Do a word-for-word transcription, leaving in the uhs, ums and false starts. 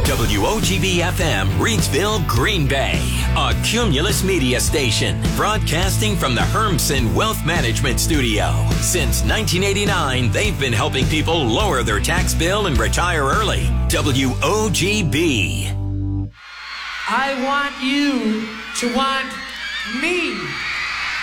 W O G B F M, Reidsville, Green Bay. A Cumulus Media station, broadcasting from the Hermsen Wealth Management Studio. Since nineteen eighty-nine, they've been helping people lower their tax bill and retire early. W O G B. I want you to want me.